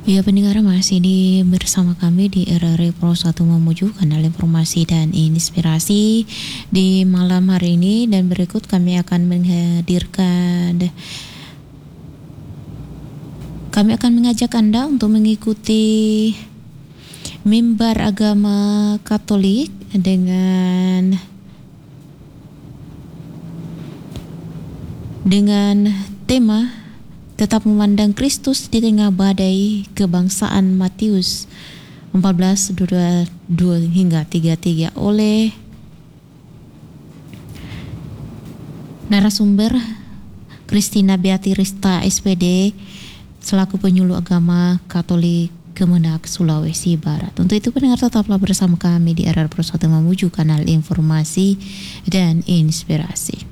Ya pendengar masih bersama kami di RRI Pro 1 Mamuju, kanal informasi dan inspirasi di malam hari ini, dan berikut kami akan mengajak Anda untuk mengikuti mimbar agama Katolik dengan tema tetap memandang Kristus di tengah badai kebangsaan, Matius 14:22 hingga 33, oleh narasumber Christina Beatirista SPD selaku penyuluh agama Katolik Kemenak, Sulawesi Barat. Untuk itu pendengar tetaplah bersama kami di RRI Pro 1 Mamuju, kanal informasi dan inspirasi.